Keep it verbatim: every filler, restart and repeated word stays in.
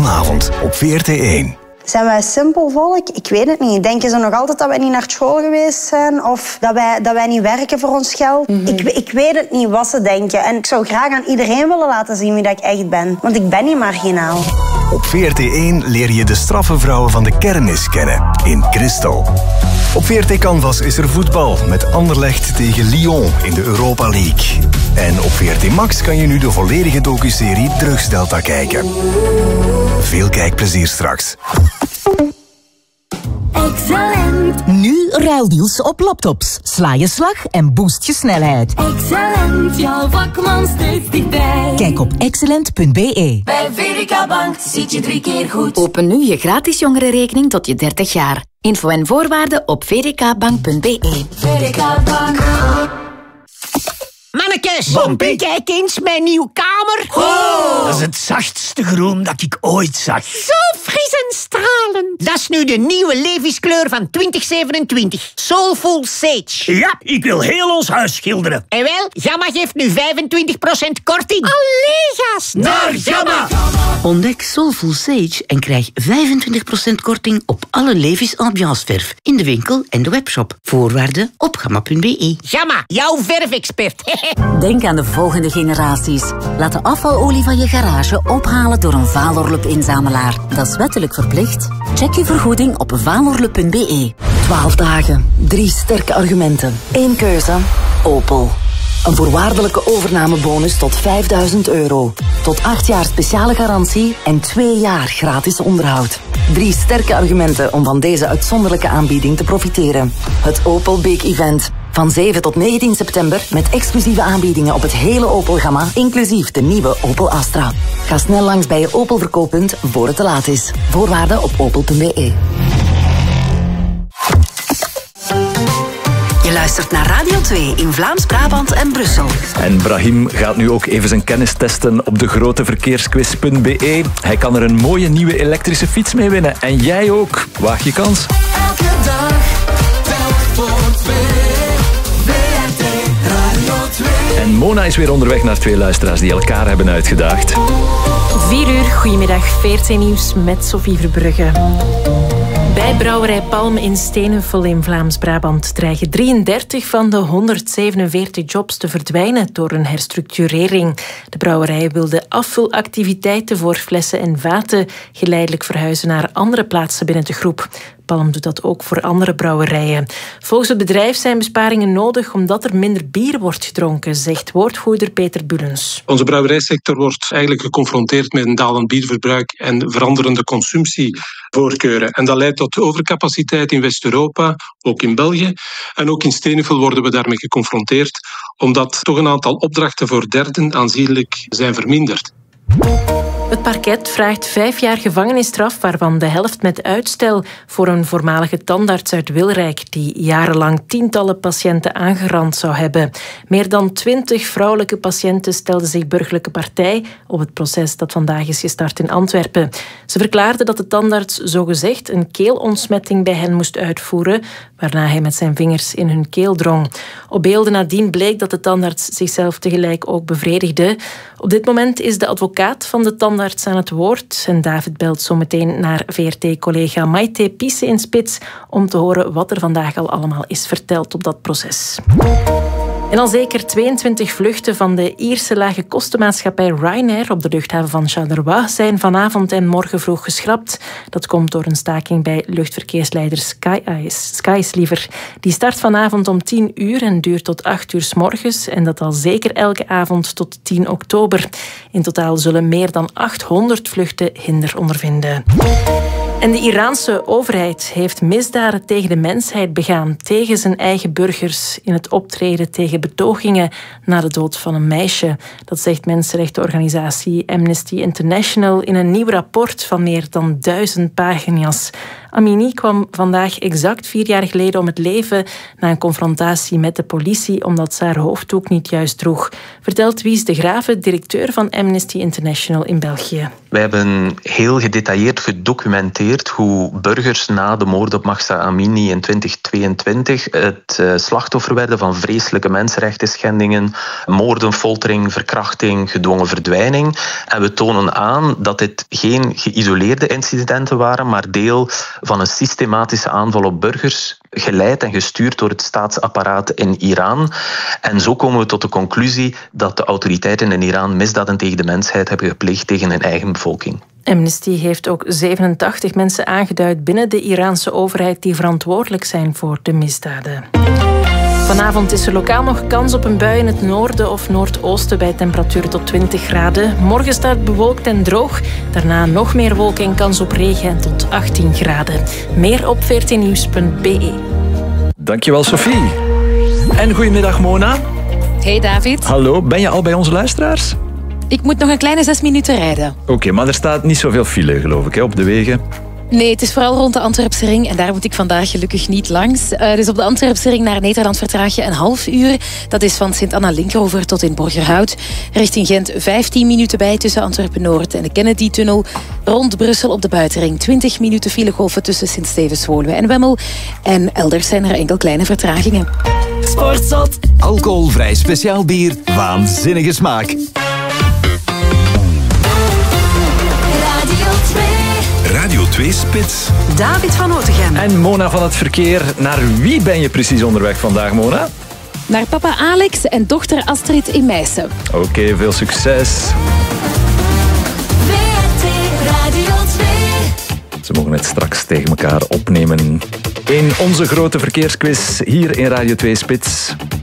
Vanavond op V R T één. Zijn wij simpel volk? Ik weet het niet. Denken ze nog altijd dat wij niet naar school geweest zijn? Of dat wij, dat wij niet werken voor ons geld? Mm-hmm. ik, ik weet het niet wat ze denken. En ik zou graag aan iedereen willen laten zien wie dat ik echt ben. Want ik ben niet marginaal. Op V R T één leer je de straffe vrouwen van de kermis kennen. In Crystal. Op V R T Canvas is er voetbal met Anderlecht tegen Lyon in de Europa League. En op V R T Max kan je nu de volledige docuserie Drugsdelta kijken. Veel kijkplezier straks. Excellent. Nu ruildeals op laptops. Sla je slag en boost je snelheid. Excellent, jouw vakman steeds dichtbij. Kijk op excellent punt b e. Bij V D K Bank zit je drie keer goed. Open nu je gratis jongerenrekening tot je dertig jaar. Info en voorwaarden op v d k bank punt b e. V D K Bank. Mannekes, Bompie. kijk eens mijn nieuwe kamer. Oh, dat is het zachtste groen dat ik ooit zag. Zo fris en stralend. Dat is nu de nieuwe Levi's-kleur van twintig zevenentwintig. Soulful Sage. Ja, ik wil heel ons huis schilderen. En wel, Gamma geeft nu vijfentwintig procent korting. Allee, gast. Naar Gamma! Ontdek Soulful Sage en krijg vijfentwintig procent korting op alle Levi's Ambiance verf in de winkel en de webshop. Voorwaarden op gamma punt b e. Gamma, jouw verfexpert. Denk aan de volgende generaties. Laat de afvalolie van je garage ophalen door een Valorlup-inzamelaar. Dat is wettelijk verplicht. Check je vergoeding op valorlup punt b e. twaalf dagen, drie sterke argumenten. Eén keuze, Opel. Een voorwaardelijke overnamebonus tot vijfduizend euro. Tot acht jaar speciale garantie en twee jaar gratis onderhoud. Drie sterke argumenten om van deze uitzonderlijke aanbieding te profiteren. Het Opel Big Event. Van zeven tot negentien september met exclusieve aanbiedingen op het hele Opel-gamma, inclusief de nieuwe Opel Astra. Ga snel langs bij je Opel-verkooppunt voor het te laat is. Voorwaarden op opel punt b e. Je luistert naar Radio twee in Vlaams-Brabant en Brussel. En Brahim gaat nu ook even zijn kennis testen op de grote verkeersquiz punt b e. Hij kan er een mooie nieuwe elektrische fiets mee winnen. En jij ook. Waag je kans. Elke dag, telk voor twee. V R T Radio twee. En Mona is weer onderweg naar twee luisteraars die elkaar hebben uitgedaagd. Vier uur, goedemiddag, V R T Nieuws met Sophie Verbrugge. Bij brouwerij Palm in Steenhuffel in Vlaams-Brabant dreigen drieëndertig van de honderdzevenenveertig jobs te verdwijnen door een herstructurering. De brouwerij wil de afvulactiviteiten voor flessen en vaten geleidelijk verhuizen naar andere plaatsen binnen de groep. Palm doet dat ook voor andere brouwerijen. Volgens het bedrijf zijn besparingen nodig omdat er minder bier wordt gedronken, zegt woordvoerder Peter Bullens. Onze brouwerijsector wordt eigenlijk geconfronteerd met een dalend bierverbruik en veranderende consumptievoorkeuren. En dat leidt tot overcapaciteit in West-Europa, ook in België. En ook in Steenhuffel worden we daarmee geconfronteerd, omdat toch een aantal opdrachten voor derden aanzienlijk zijn verminderd. Het parket vraagt vijf jaar gevangenisstraf, waarvan de helft met uitstel, voor een voormalige tandarts uit Wilrijk die jarenlang tientallen patiënten aangerand zou hebben. Meer dan twintig vrouwelijke patiënten stelden zich burgerlijke partij op het proces dat vandaag is gestart in Antwerpen. Ze verklaarden dat de tandarts zogezegd een keelontsmetting bij hen moest uitvoeren, waarna hij met zijn vingers in hun keel drong. Op beelden nadien bleek dat de tandarts zichzelf tegelijk ook bevredigde. Op dit moment is de advocaat van de tandarts aan het woord en David belt zo meteen naar V R T-collega Maite Pisse in Spits om te horen wat er vandaag al allemaal is verteld op dat proces. En al zeker tweeëntwintig vluchten van de Ierse lage kostenmaatschappij Ryanair op de luchthaven van Charleroi zijn vanavond en morgen vroeg geschrapt. Dat komt door een staking bij luchtverkeersleider Sky's, Sky's liever. Die start vanavond om tien uur en duurt tot acht uur 's morgens en dat al zeker elke avond tot tien oktober. In totaal zullen meer dan achthonderd vluchten hinder ondervinden. En de Iraanse overheid heeft misdaden tegen de mensheid begaan tegen zijn eigen burgers in het optreden tegen betogingen na de dood van een meisje. Dat zegt mensenrechtenorganisatie Amnesty International in een nieuw rapport van meer dan duizend pagina's. Amini kwam vandaag exact vier jaar geleden om het leven na een confrontatie met de politie omdat ze haar hoofddoek niet juist droeg. Vertelt Wies de Grave, directeur van Amnesty International in België. Wij hebben heel gedetailleerd gedocumenteerd hoe burgers na de moord op Mahsa Amini in twintig tweeëntwintig het slachtoffer werden van vreselijke mensenrechten schendingen, moorden, foltering, verkrachting, gedwongen verdwijning. En we tonen aan dat dit geen geïsoleerde incidenten waren, maar deel van een systematische aanval op burgers, geleid en gestuurd door het staatsapparaat in Iran. En zo komen we tot de conclusie dat de autoriteiten in Iran misdaden tegen de mensheid hebben gepleegd tegen hun eigen bevolking. Amnesty heeft ook zevenentachtig mensen aangeduid binnen de Iraanse overheid die verantwoordelijk zijn voor de misdaden. Vanavond is er lokaal nog kans op een bui in het noorden of noordoosten bij temperaturen tot twintig graden. Morgen staat het bewolkt en droog. Daarna nog meer wolken en kans op regen en tot achttien graden. Meer op veertien nieuws punt b e. Dankjewel, Sophie. En goedemiddag, Mona. Hey, David. Hallo, ben je al bij onze luisteraars? Ik moet nog een kleine zes minuten rijden. Oké, okay, maar er staat niet zoveel file, geloof ik, hè, op de wegen. Nee, het is vooral rond de Antwerpse ring en daar moet ik vandaag gelukkig niet langs. Uh, dus op de Antwerpse ring naar Nederland vertraag je een half uur. Dat is van Sint-Anna-Linkeroever tot in Borgerhout. Richting Gent vijftien minuten bij tussen Antwerpen-Noord en de Kennedy-tunnel. Rond Brussel op de buitenring twintig minuten filegolven tussen Sint-Stevens-Woluwe en Wemmel. En elders zijn er enkel kleine vertragingen. Sportzot. Alcoholvrij speciaal bier. Waanzinnige smaak. Radio twee Spits. David van Otegem. En Mona van het verkeer. Naar wie ben je precies onderweg vandaag, Mona? Naar papa Alex en dochter Astrid in Meissen. Oké, okay, veel succes. V R T Radio twee. Ze mogen het straks tegen elkaar opnemen in onze grote verkeersquiz hier in Radio twee Spits.